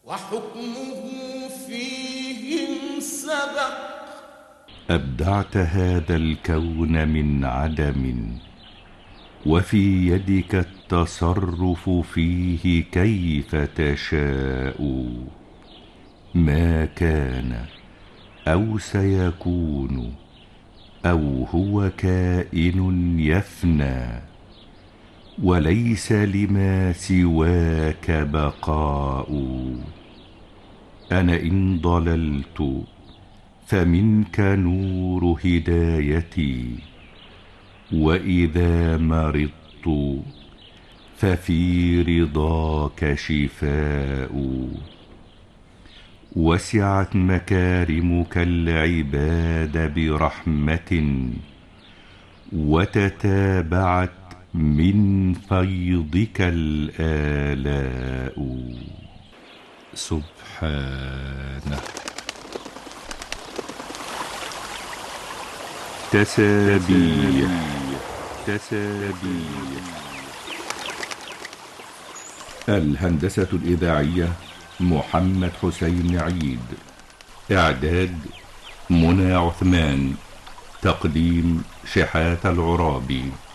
وحكمه فيهم سبق. أبدعت هذا الكون من عدم، وفي يدك التصرف فيه كيف تشاء. ما كان أو سيكون أو هو كائن يفنى، وليس لما سواك بقاء. أنا إن ضللت فمنك نور هدايتي، وإذا مرضت ففي رضاك شفاء. وسعت مكارمك العباد برحمة، وتتابعت من فيضك الآلاء. سبحانه. تسابيح. الهندسة الإذاعية محمد حسين عيد. إعداد منى عثمان. تقديم شحات العرابي.